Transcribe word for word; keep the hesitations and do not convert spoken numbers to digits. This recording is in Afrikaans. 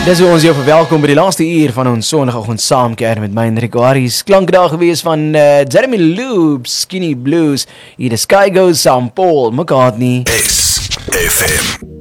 Dis hoe ons jou verwelkom by die laaste uur van ons sondagoggend saamkeer met my en Rico Harris. Klank daar gewees van uh, Jeremy Loob, Skinny Blues, hier die Sky Goes, Sam Paul, McCartney. S F M.